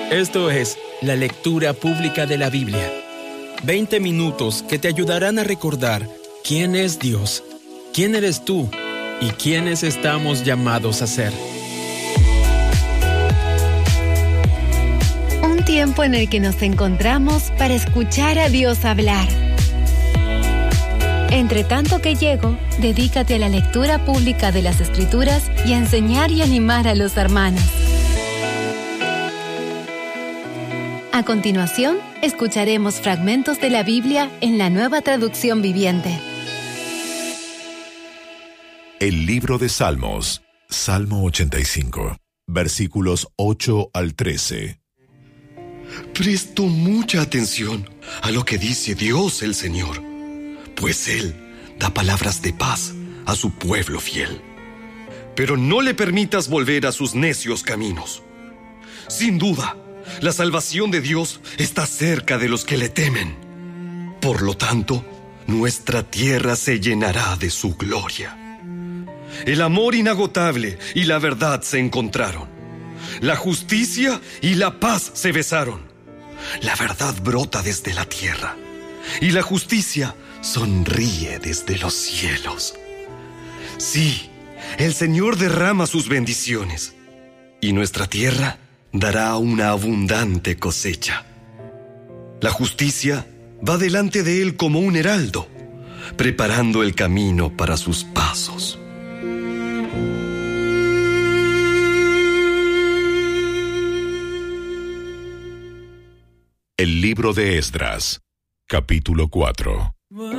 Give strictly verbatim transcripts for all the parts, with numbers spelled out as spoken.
Esto es la lectura pública de la Biblia. veinte minutos que te ayudarán a recordar quién es Dios, quién eres tú y quiénes estamos llamados a ser. Un tiempo en el que nos encontramos para escuchar a Dios hablar. Entre tanto que llego, dedícate a la lectura pública de las Escrituras y a enseñar y animar a los hermanos. A continuación, escucharemos fragmentos de la Biblia en la Nueva Traducción Viviente. El libro de Salmos, Salmo ochenta y cinco, versículos ocho al trece. Presto mucha atención a lo que dice Dios el Señor, pues Él da palabras de paz a su pueblo fiel. Pero no le permitas volver a sus necios caminos. Sin duda, la salvación de Dios está cerca de los que le temen. Por lo tanto, nuestra tierra se llenará de su gloria. El amor inagotable y la verdad se encontraron. La justicia y la paz se besaron. La verdad brota desde la tierra y la justicia sonríe desde los cielos. Sí, el Señor derrama sus bendiciones y nuestra tierra dará una abundante cosecha. La justicia va delante de Él como un heraldo, preparando el camino para sus pasos. El libro de Esdras, capítulo cuatro.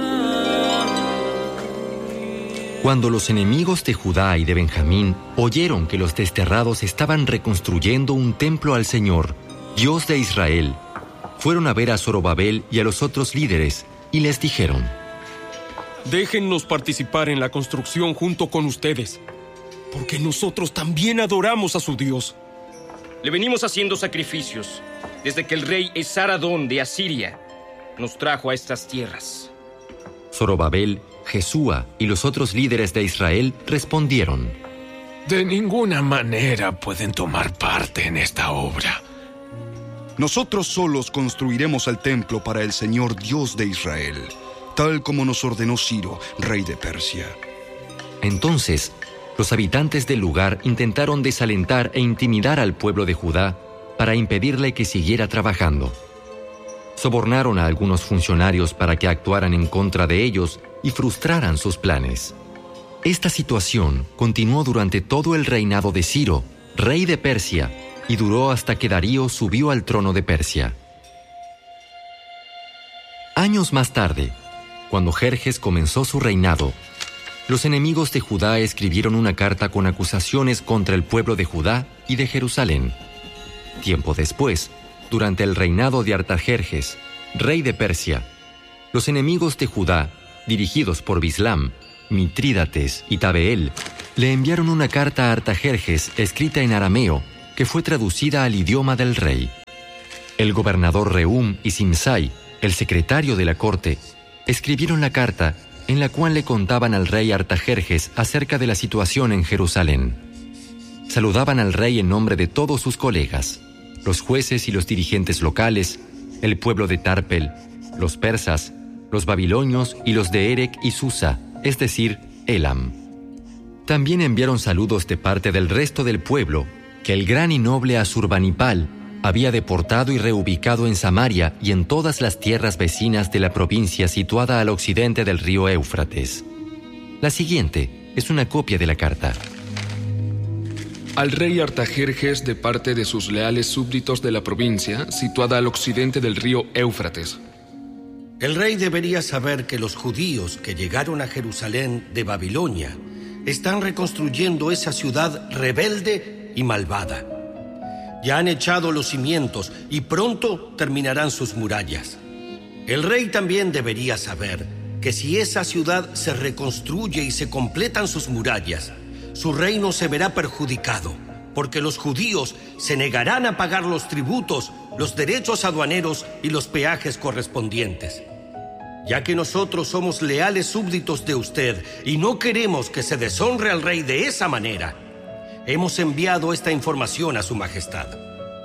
Cuando los enemigos de Judá y de Benjamín oyeron que los desterrados estaban reconstruyendo un templo al Señor, Dios de Israel, fueron a ver a Zorobabel y a los otros líderes y les dijeron: Déjennos participar en la construcción junto con ustedes, porque nosotros también adoramos a su Dios. Le venimos haciendo sacrificios desde que el rey Esaradón de Asiria nos trajo a estas tierras. Zorobabel, Jesúa y los otros líderes de Israel respondieron: De ninguna manera pueden tomar parte en esta obra. Nosotros solos construiremos el templo para el Señor Dios de Israel, tal como nos ordenó Ciro, rey de Persia. Entonces, los habitantes del lugar intentaron desalentar e intimidar al pueblo de Judá para impedirle que siguiera trabajando. Sobornaron a algunos funcionarios para que actuaran en contra de ellos y frustraran sus planes. Esta situación continuó durante todo el reinado de Ciro, rey de Persia, y duró hasta que Darío subió al trono de Persia. Años más tarde, cuando Jerjes comenzó su reinado, los enemigos de Judá escribieron una carta con acusaciones contra el pueblo de Judá y de Jerusalén. Tiempo después, durante el reinado de Artajerjes, rey de Persia, los enemigos de Judá, dirigidos por Bislam, Mitrídates y Tabeel, le enviaron una carta a Artajerjes escrita en arameo que fue traducida al idioma del rey. El gobernador Rehum y Simsai, el secretario de la corte, escribieron la carta en la cual le contaban al rey Artajerjes acerca de la situación en Jerusalén. Saludaban al rey en nombre de todos sus colegas, los jueces y los dirigentes locales, el pueblo de Tarpel, los persas, los babilonios y los de Erec y Susa, es decir, Elam. También enviaron saludos de parte del resto del pueblo que el gran y noble Asurbanipal había deportado y reubicado en Samaria y en todas las tierras vecinas de la provincia situada al occidente del río Éufrates. La siguiente es una copia de la carta. Al rey Artajerjes de parte de sus leales súbditos de la provincia, situada al occidente del río Éufrates. El rey debería saber que los judíos que llegaron a Jerusalén de Babilonia están reconstruyendo esa ciudad rebelde y malvada. Ya han echado los cimientos y pronto terminarán sus murallas. El rey también debería saber que si esa ciudad se reconstruye y se completan sus murallas, su reino se verá perjudicado, porque los judíos se negarán a pagar los tributos, los derechos aduaneros y los peajes correspondientes. Ya que nosotros somos leales súbditos de usted y no queremos que se deshonre al rey de esa manera, hemos enviado esta información a su majestad.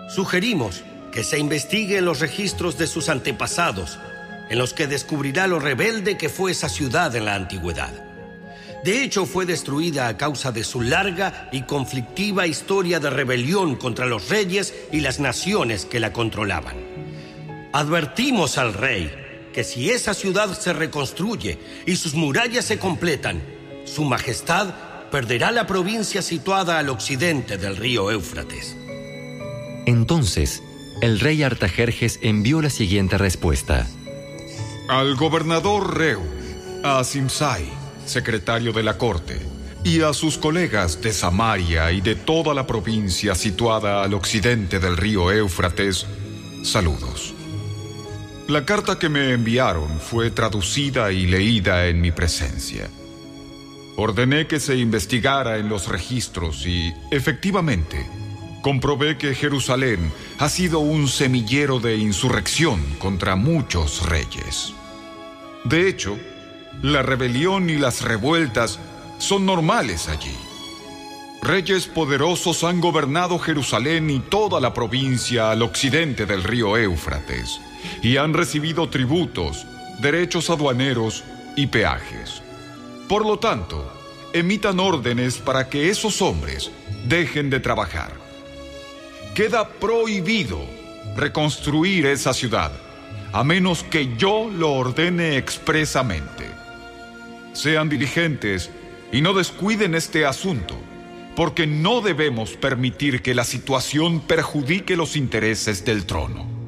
Sugerimos que se investigue los registros de sus antepasados, en los que descubrirá lo rebelde que fue esa ciudad en la antigüedad. De hecho, fue destruida a causa de su larga y conflictiva historia de rebelión contra los reyes y las naciones que la controlaban. Advertimos al rey que si esa ciudad se reconstruye y sus murallas se completan, su majestad perderá la provincia situada al occidente del río Éufrates. Entonces, el rey Artajerjes envió la siguiente respuesta. Al gobernador Reu, a Simsai, secretario de la corte, y a sus colegas de Samaria y de toda la provincia situada al occidente del río Éufrates, saludos. La carta que me enviaron fue traducida y leída en mi presencia. Ordené que se investigara en los registros y, efectivamente, comprobé que Jerusalén ha sido un semillero de insurrección contra muchos reyes. De hecho, la rebelión y las revueltas son normales allí. Reyes poderosos han gobernado Jerusalén y toda la provincia al occidente del río Éufrates, y han recibido tributos, derechos aduaneros y peajes. Por lo tanto, emitan órdenes para que esos hombres dejen de trabajar. Queda prohibido reconstruir esa ciudad, a menos que yo lo ordene expresamente. Sean diligentes y no descuiden este asunto, porque no debemos permitir que la situación perjudique los intereses del trono.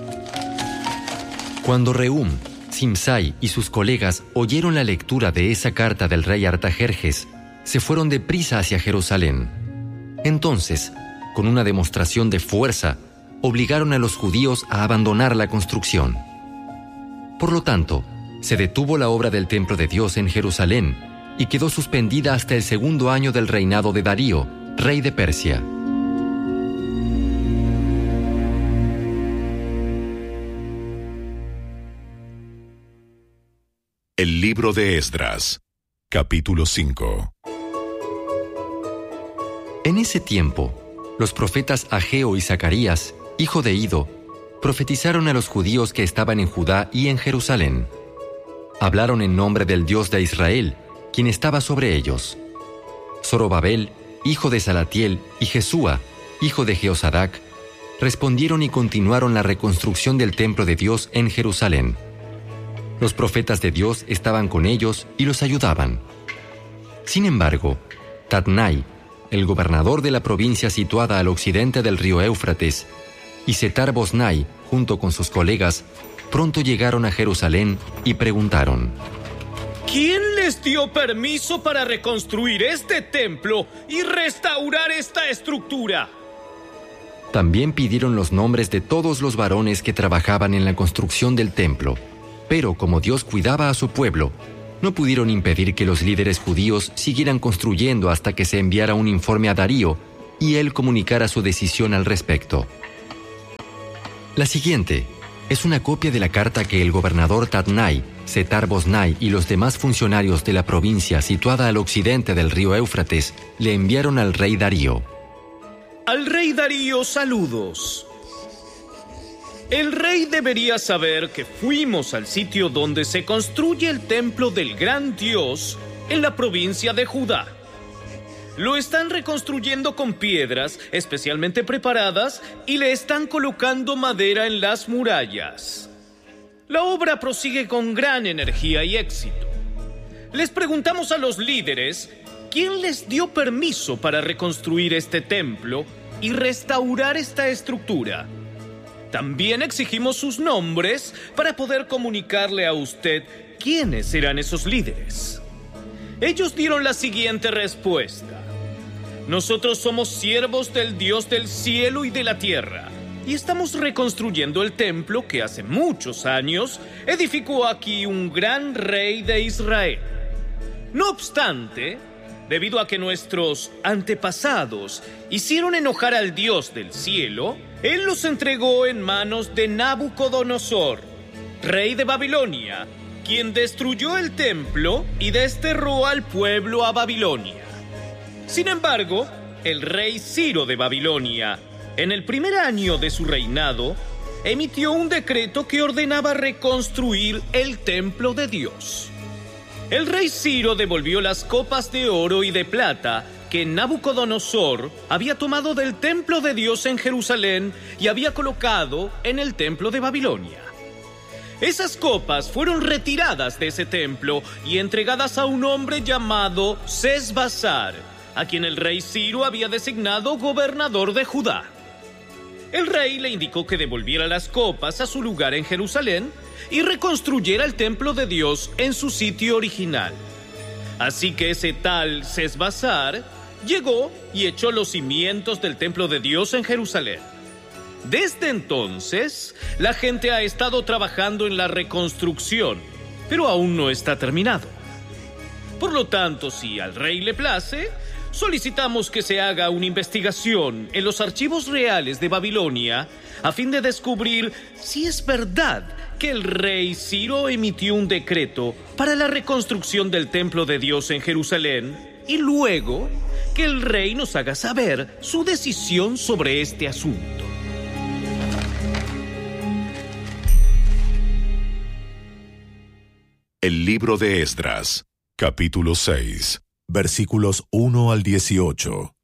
Cuando Rehum, Simsai y sus colegas oyeron la lectura de esa carta del rey Artajerjes, se fueron deprisa hacia Jerusalén. Entonces, con una demostración de fuerza, obligaron a los judíos a abandonar la construcción. Por lo tanto, se detuvo la obra del templo de Dios en Jerusalén y quedó suspendida hasta el segundo año del reinado de Darío, rey de Persia. El libro de Esdras, capítulo cinco. En ese tiempo, los profetas Ageo y Zacarías, hijo de Ido, profetizaron a los judíos que estaban en Judá y en Jerusalén. Hablaron en nombre del Dios de Israel, quien estaba sobre ellos. Zorobabel, hijo de Salatiel, y Jesúa, hijo de Jeosadac, respondieron y continuaron la reconstrucción del templo de Dios en Jerusalén. Los profetas de Dios estaban con ellos y los ayudaban. Sin embargo, Tatnai, el gobernador de la provincia situada al occidente del río Éufrates, y Setar-Boznai, junto con sus colegas, pronto llegaron a Jerusalén y preguntaron: ¿Quién les dio permiso para reconstruir este templo y restaurar esta estructura? También pidieron los nombres de todos los varones que trabajaban en la construcción del templo, pero como Dios cuidaba a su pueblo, no pudieron impedir que los líderes judíos siguieran construyendo hasta que se enviara un informe a Darío y él comunicara su decisión al respecto. La siguiente es una copia de la carta que el gobernador Tatnai, Setar-Boznai y los demás funcionarios de la provincia situada al occidente del río Éufrates le enviaron al rey Darío. Al rey Darío, saludos. El rey debería saber que fuimos al sitio donde se construye el templo del gran Dios en la provincia de Judá. Lo están reconstruyendo con piedras especialmente preparadas y le están colocando madera en las murallas. La obra prosigue con gran energía y éxito. Les preguntamos a los líderes quién les dio permiso para reconstruir este templo y restaurar esta estructura. También exigimos sus nombres para poder comunicarle a usted quiénes eran esos líderes. Ellos dieron la siguiente respuesta: nosotros somos siervos del Dios del cielo y de la tierra, y estamos reconstruyendo el templo que hace muchos años edificó aquí un gran rey de Israel. No obstante, debido a que nuestros antepasados hicieron enojar al Dios del cielo, Él los entregó en manos de Nabucodonosor, rey de Babilonia, quien destruyó el templo y desterró al pueblo a Babilonia. Sin embargo, el rey Ciro de Babilonia, en el primer año de su reinado, emitió un decreto que ordenaba reconstruir el templo de Dios. El rey Ciro devolvió las copas de oro y de plata que Nabucodonosor había tomado del templo de Dios en Jerusalén y había colocado en el templo de Babilonia. Esas copas fueron retiradas de ese templo y entregadas a un hombre llamado Sesbazar, a quien el rey Ciro había designado gobernador de Judá. El rey le indicó que devolviera las copas a su lugar en Jerusalén y reconstruyera el templo de Dios en su sitio original. Así que ese tal Sesbazar llegó y echó los cimientos del templo de Dios en Jerusalén. Desde entonces, la gente ha estado trabajando en la reconstrucción, pero aún no está terminado. Por lo tanto, si al rey le place, solicitamos que se haga una investigación en los archivos reales de Babilonia a fin de descubrir si es verdad que el rey Ciro emitió un decreto para la reconstrucción del templo de Dios en Jerusalén y luego que el rey nos haga saber su decisión sobre este asunto. El libro de Esdras, capítulo seis, versículos uno al dieciocho.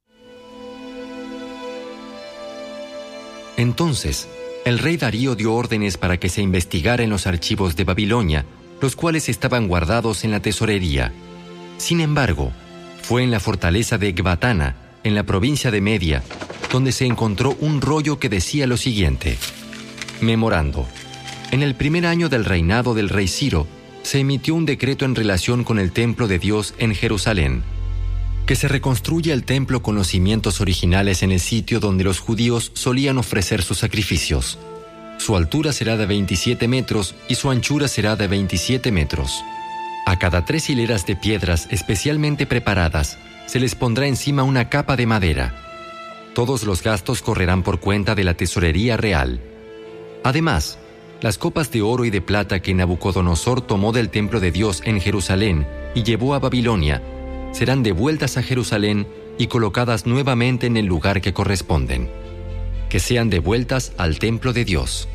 Entonces, el rey Darío dio órdenes para que se investigara en los archivos de Babilonia, los cuales estaban guardados en la tesorería. Sin embargo, fue en la fortaleza de Ecbatana, en la provincia de Media, donde se encontró un rollo que decía lo siguiente: Memorando. En el primer año del reinado del rey Ciro, se emitió un decreto en relación con el templo de Dios en Jerusalén, que se reconstruya el templo con los cimientos originales en el sitio donde los judíos solían ofrecer sus sacrificios. Su altura será de veintisiete metros y su anchura será de veintisiete metros. A cada tres hileras de piedras especialmente preparadas se les pondrá encima una capa de madera. Todos los gastos correrán por cuenta de la tesorería real. Además, las copas de oro y de plata que Nabucodonosor tomó del templo de Dios en Jerusalén y llevó a Babilonia serán devueltas a Jerusalén y colocadas nuevamente en el lugar que corresponden. Que sean devueltas al templo de Dios.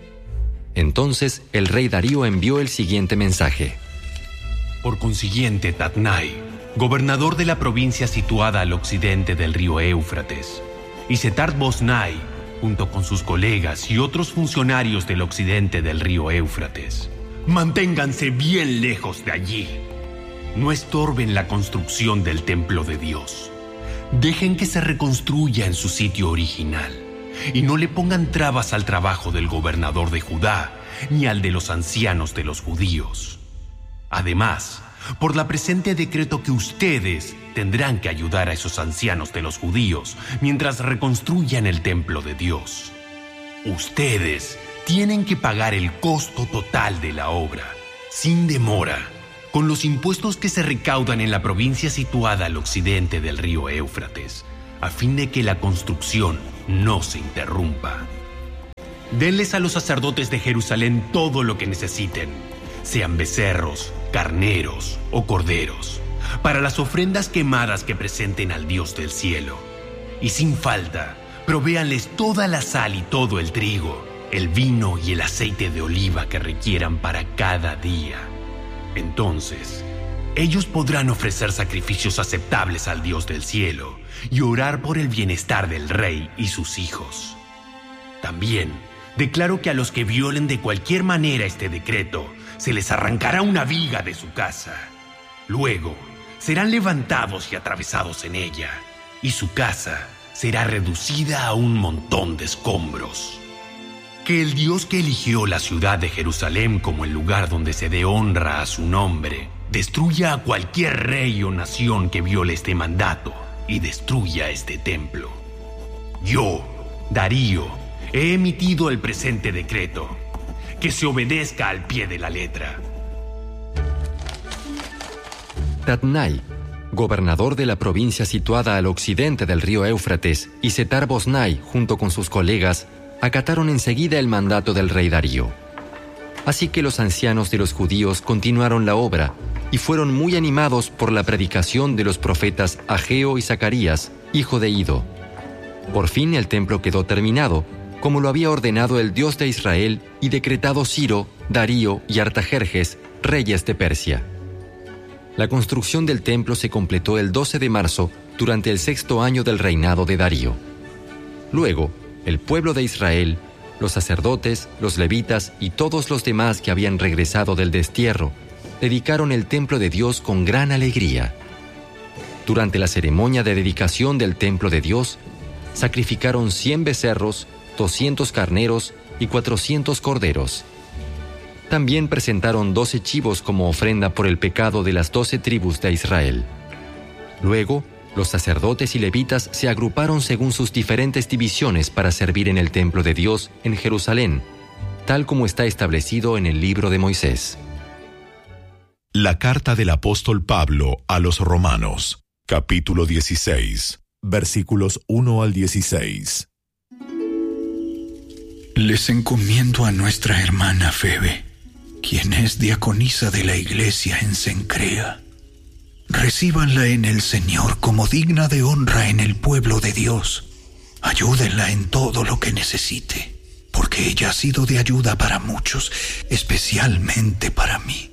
Entonces el rey Darío envió el siguiente mensaje. Por consiguiente, Tatnai, gobernador de la provincia situada al occidente del río Éufrates, y Setar-Boznai, junto con sus colegas y otros funcionarios del occidente del río Éufrates, manténganse bien lejos de allí. No estorben la construcción del templo de Dios. Dejen que se reconstruya en su sitio original y no le pongan trabas al trabajo del gobernador de Judá ni al de los ancianos de los judíos. Además, por la presente decreto que ustedes tendrán que ayudar a esos ancianos de los judíos mientras reconstruyan el templo de Dios. Ustedes tienen que pagar el costo total de la obra, sin demora, con los impuestos que se recaudan en la provincia situada al occidente del río Éufrates, a fin de que la construcción no se interrumpa. Denles a los sacerdotes de Jerusalén todo lo que necesiten, sean becerros, carneros o corderos, para las ofrendas quemadas que presenten al Dios del cielo. Y sin falta, provéanles toda la sal y todo el trigo, el vino y el aceite de oliva que requieran para cada día. Entonces, ellos podrán ofrecer sacrificios aceptables al Dios del cielo y orar por el bienestar del rey y sus hijos. También declaro que a los que violen de cualquier manera este decreto, se les arrancará una viga de su casa. Luego, serán levantados y atravesados en ella, y su casa será reducida a un montón de escombros. Que el Dios que eligió la ciudad de Jerusalén como el lugar donde se dé honra a su nombre, destruya a cualquier rey o nación que viole este mandato y destruya este templo. Yo, Darío, he emitido el presente decreto. Que se obedezca al pie de la letra. Tatnai, gobernador de la provincia situada al occidente del río Éufrates, y Setar-Boznai, junto con sus colegas, acataron enseguida el mandato del rey Darío. Así que los ancianos de los judíos continuaron la obra y fueron muy animados por la predicación de los profetas Ageo y Zacarías, hijo de Ido. Por fin el templo quedó terminado, como lo había ordenado el Dios de Israel y decretado Ciro, Darío y Artajerjes, reyes de Persia. La construcción del templo se completó el doce de marzo durante el sexto año del reinado de Darío. Luego, el pueblo de Israel, los sacerdotes, los levitas y todos los demás que habían regresado del destierro, dedicaron el templo de Dios con gran alegría. Durante la ceremonia de dedicación del templo de Dios, sacrificaron cien becerros, doscientos carneros y cuatrocientos corderos. También presentaron doce chivos como ofrenda por el pecado de las doce tribus de Israel. Luego, los sacerdotes y levitas se agruparon según sus diferentes divisiones para servir en el templo de Dios en Jerusalén, tal como está establecido en el libro de Moisés. La carta del apóstol Pablo a los Romanos, capítulo dieciséis, versículos uno al dieciséis. Les encomiendo a nuestra hermana Febe, quien es diaconisa de la iglesia en Cencrea. Recíbanla en el Señor como digna de honra en el pueblo de Dios. Ayúdenla en todo lo que necesite, porque ella ha sido de ayuda para muchos, especialmente para mí.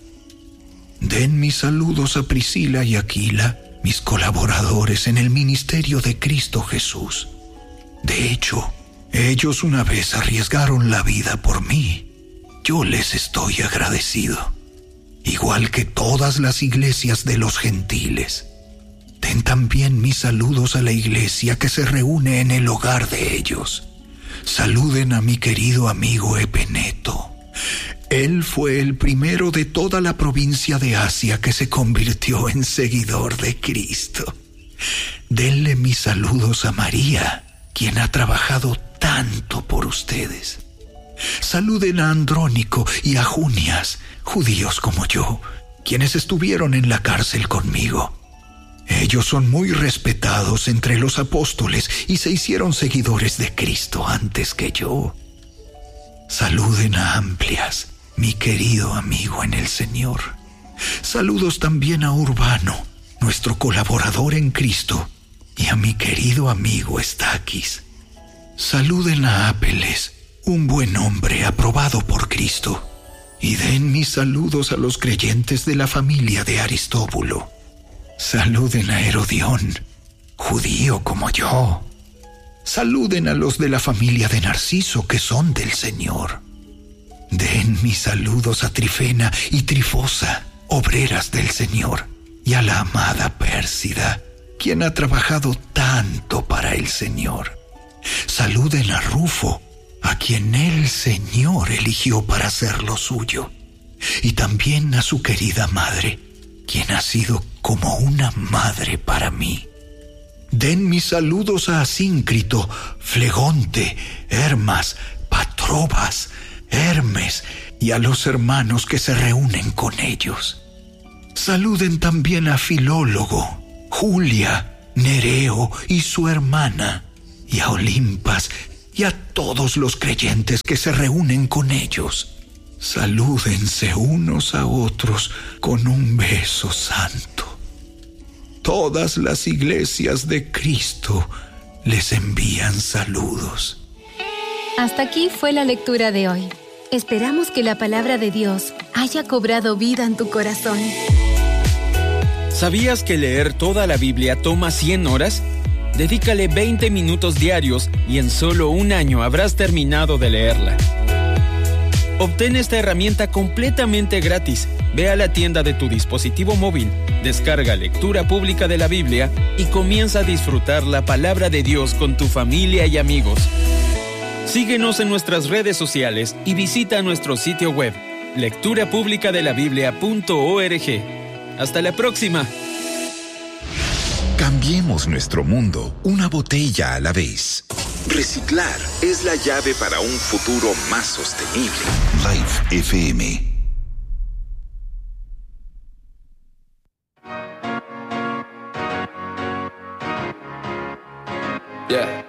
Den mis saludos a Priscila y Aquila, mis colaboradores en el ministerio de Cristo Jesús. De hecho, ellos una vez arriesgaron la vida por mí. Yo les estoy agradecido, igual que todas las iglesias de los gentiles. Den también mis saludos a la iglesia que se reúne en el hogar de ellos. Saluden a mi querido amigo Epeneto. Él fue el primero de toda la provincia de Asia que se convirtió en seguidor de Cristo. Denle mis saludos a María, quien ha trabajado tanto por ustedes. Saluden a Andrónico y a Junias, judíos como yo, quienes estuvieron en la cárcel conmigo. Ellos son muy respetados entre los apóstoles y se hicieron seguidores de Cristo antes que yo. Saluden a Amplias, mi querido amigo en el Señor. Saludos también a Urbano, nuestro colaborador en Cristo, y a mi querido amigo Estaquis. Saluden a Apeles, un buen hombre aprobado por Cristo, y den mis saludos a los creyentes de la familia de Aristóbulo. Saluden a Herodión, judío como yo. Saluden a los de la familia de Narciso, que son del Señor. Den mis saludos a Trifena y Trifosa, obreras del Señor, y a la amada Pérsida, quien ha trabajado tanto para el Señor. Saluden a Rufo, a quien el Señor eligió para hacer lo suyo, y también a su querida madre, quien ha sido como una madre para mí. Den mis saludos a Asíncrito, Flegonte, Hermas, Patrobas, Hermes y a los hermanos que se reúnen con ellos. Saluden también a Filólogo, Julia, Nereo y su hermana, y a Olimpas y a todos los creyentes que se reúnen con ellos. Salúdense unos a otros con un beso santo. Todas las iglesias de Cristo les envían saludos. Hasta aquí fue la lectura de hoy. Esperamos que la palabra de Dios haya cobrado vida en tu corazón. ¿Sabías que leer toda la Biblia toma cien horas? Dedícale veinte minutos diarios y en solo un año habrás terminado de leerla. Obtén esta herramienta completamente gratis. Ve a la tienda de tu dispositivo móvil, descarga Lectura Pública de la Biblia y comienza a disfrutar la palabra de Dios con tu familia y amigos. Síguenos en nuestras redes sociales y visita nuestro sitio web, lectura pública de la biblia punto org. Hasta la próxima. Cambiemos nuestro mundo una botella a la vez. Reciclar es la llave para un futuro más sostenible. Life F M. Yeah.